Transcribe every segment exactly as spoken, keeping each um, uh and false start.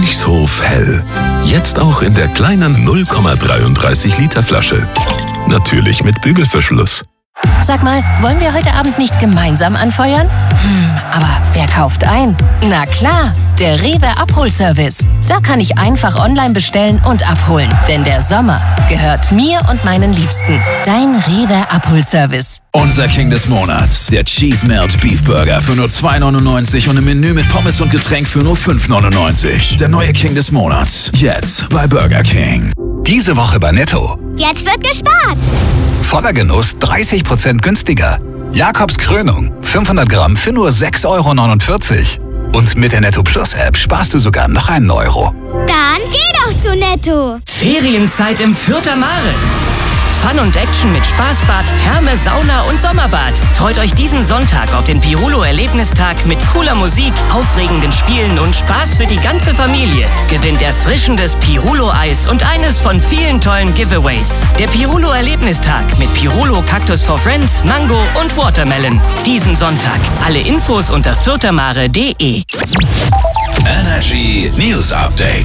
Mönchshof Hell. Jetzt auch in der kleinen null Komma dreiunddreißig Liter Flasche. Natürlich mit Bügelverschluss. Sag mal, wollen wir heute Abend nicht gemeinsam anfeuern? Hm, aber wer kauft ein? Na klar, der Rewe Abholservice. Da kann ich einfach online bestellen und abholen. Denn der Sommer gehört mir und meinen Liebsten. Dein Rewe Abholservice. Unser King des Monats, der Cheese Melt Beef Burger für nur zwei neunundneunzig und ein Menü mit Pommes und Getränk für nur fünf neunundneunzig. Der neue King des Monats, jetzt bei Burger King. Diese Woche bei Netto. Jetzt wird gespart. Voller Genuss dreißig Prozent günstiger. Jakobs Krönung, fünfhundert Gramm für nur sechs Euro neunundvierzig. Und mit der Netto Plus App sparst du sogar noch einen Euro. Dann geh doch zu Netto. Ferienzeit im Fürther Mare. Fun und Action mit Spaßbad, Therme, Sauna und Sommerbad. Freut euch diesen Sonntag auf den Pirulo-Erlebnistag mit cooler Musik, aufregenden Spielen und Spaß für die ganze Familie. Gewinnt erfrischendes Pirulo-Eis und eines von vielen tollen Giveaways. Der Pirulo-Erlebnistag mit Pirulo Cactus for Friends, Mango und Watermelon. Diesen Sonntag. Alle Infos unter fürthermare punkt de. Energy News Update.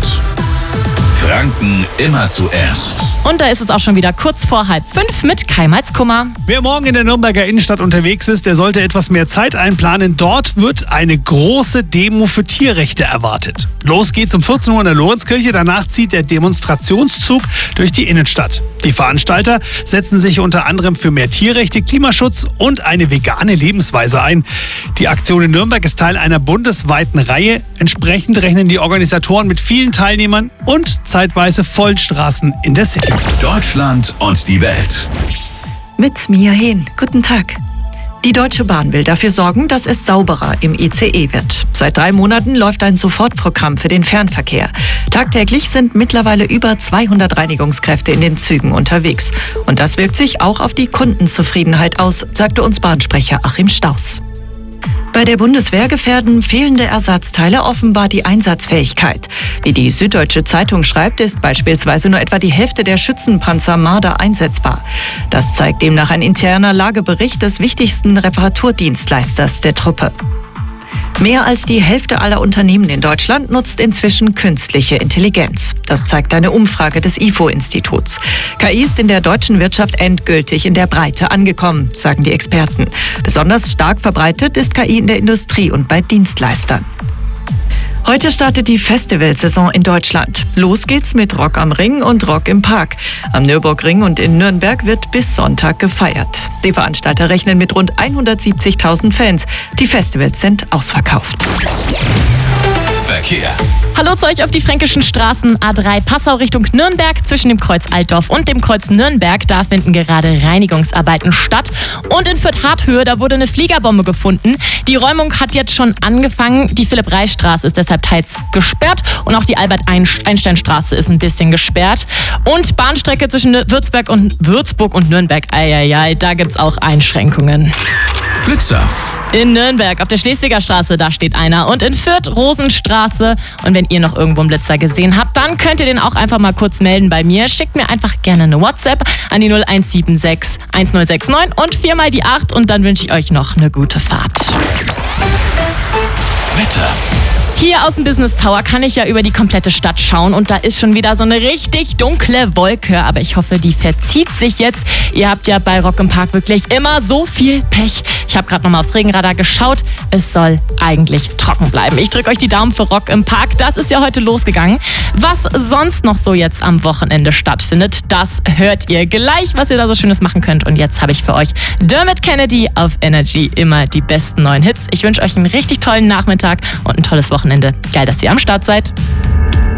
Franken immer zuerst. Und da ist es auch schon wieder kurz vor halb fünf mit Kai Malzkummer. Wer morgen in der Nürnberger Innenstadt unterwegs ist, der sollte etwas mehr Zeit einplanen. Dort wird eine große Demo für Tierrechte erwartet. Los geht's um vierzehn Uhr in der Lorenzkirche. Danach zieht der Demonstrationszug durch die Innenstadt. Die Veranstalter setzen sich unter anderem für mehr Tierrechte, Klimaschutz und eine vegane Lebensweise ein. Die Aktion in Nürnberg ist Teil einer bundesweiten Reihe. Entsprechend rechnen die Organisatoren mit vielen Teilnehmern und zeitweise vollen Straßen in der City. Deutschland und die Welt. Mit Mia Hehn. Guten Tag. Die Deutsche Bahn will dafür sorgen, dass es sauberer im I C E wird. Seit drei Monaten läuft ein Sofortprogramm für den Fernverkehr. Tagtäglich sind mittlerweile über zweihundert Reinigungskräfte in den Zügen unterwegs. Und das wirkt sich auch auf die Kundenzufriedenheit aus, sagte uns Bahnsprecher Achim Staus. Bei der Bundeswehr gefährden fehlende Ersatzteile offenbar die Einsatzfähigkeit. Wie die Süddeutsche Zeitung schreibt, ist beispielsweise nur etwa die Hälfte der Schützenpanzer Marder einsetzbar. Das zeigt demnach ein interner Lagebericht des wichtigsten Reparaturdienstleisters der Truppe. Mehr als die Hälfte aller Unternehmen in Deutschland nutzt inzwischen künstliche Intelligenz. Das zeigt eine Umfrage des I F O-Instituts. K I ist in der deutschen Wirtschaft endgültig in der Breite angekommen, sagen die Experten. Besonders stark verbreitet ist K I in der Industrie und bei Dienstleistern. Heute startet die Festivalsaison in Deutschland. Los geht's mit Rock am Ring und Rock im Park. Am Nürburgring und in Nürnberg wird bis Sonntag gefeiert. Die Veranstalter rechnen mit rund hundertsiebzigtausend Fans. Die Festivals sind ausverkauft. Verkehr. Hallo zu euch auf die fränkischen Straßen. A drei Passau Richtung Nürnberg zwischen dem Kreuz Altdorf und dem Kreuz Nürnberg. Da finden gerade Reinigungsarbeiten statt. Und in Fürth-Harthöhe, da wurde eine Fliegerbombe gefunden. Die Räumung hat jetzt schon angefangen. Die Philipp-Reich-Straße ist deshalb teils gesperrt. Und auch die Albert-Einstein-Straße ist ein bisschen gesperrt. Und Bahnstrecke zwischen Würzburg und, Würzburg und Nürnberg. Eieiei, da gibt's auch Einschränkungen. Blitzer. In Nürnberg auf der Schleswiger Straße, da steht einer. Und in Fürth Rosenstraße. Und wenn ihr noch irgendwo einen Blitzer gesehen habt, dann könnt ihr den auch einfach mal kurz melden bei mir. Schickt mir einfach gerne eine WhatsApp an die null eins sieben sechs eins null sechs neun und viermal die acht. Und dann wünsche ich euch noch eine gute Fahrt. Wetter. Hier aus dem Business Tower kann ich ja über die komplette Stadt schauen und da ist schon wieder so eine richtig dunkle Wolke, aber ich hoffe, die verzieht sich jetzt. Ihr habt ja bei Rock im Park wirklich immer so viel Pech. Ich habe gerade nochmal aufs Regenradar geschaut. Es soll eigentlich trocken bleiben. Ich drücke euch die Daumen für Rock im Park. Das ist ja heute losgegangen. Was sonst noch so jetzt am Wochenende stattfindet, das hört ihr gleich, was ihr da so Schönes machen könnt. Und jetzt habe ich für euch Dermot Kennedy auf Energy. Immer die besten neuen Hits. Ich wünsche euch einen richtig tollen Nachmittag und ein tolles Wochenende. Geil, dass ihr am Start seid.